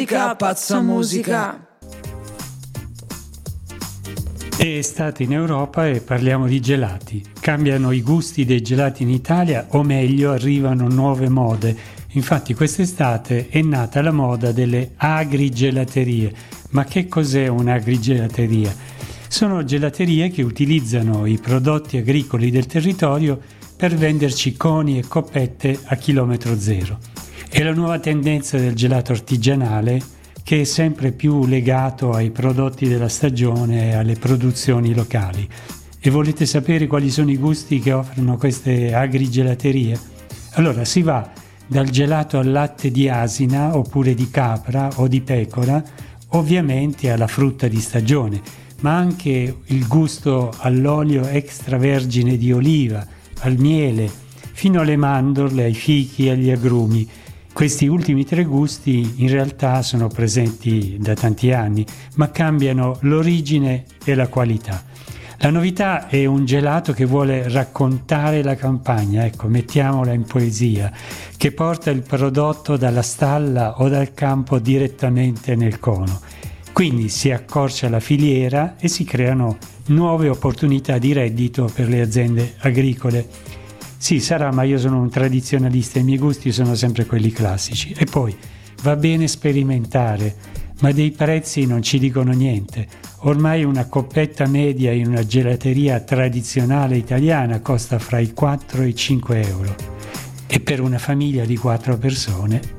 musica, pazza musica. È estate in Europa e parliamo di gelati. Cambiano i gusti dei gelati in Italia, o meglio, arrivano nuove mode. Infatti quest'estate è nata la moda delle agrigelaterie. Ma che cos'è un'agrigelateria? Sono gelaterie che utilizzano i prodotti agricoli del territorio per venderci coni e coppette a chilometro zero. È la nuova tendenza del gelato artigianale, che è sempre più legato ai prodotti della stagione e alle produzioni locali. E volete sapere quali sono i gusti che offrono queste agrigelaterie? Allora si va dal gelato al latte di asina oppure di capra o di pecora, ovviamente alla frutta di stagione, ma anche il gusto all'olio extravergine di oliva, al miele, fino alle mandorle, ai fichi e agli agrumi. Questi ultimi tre gusti in realtà sono presenti da tanti anni, ma cambiano l'origine e la qualità. La novità è un gelato che vuole raccontare la campagna, ecco, mettiamola in poesia, che porta il prodotto dalla stalla o dal campo direttamente nel cono. Quindi si accorcia la filiera e si creano nuove opportunità di reddito per le aziende agricole. Sì, sarà, ma io sono un tradizionalista e i miei gusti sono sempre quelli classici. E poi va bene sperimentare, ma dei prezzi non ci dicono niente. Ormai una coppetta media in una gelateria tradizionale italiana costa fra i 4 e i 5 euro. E per una famiglia di 4 persone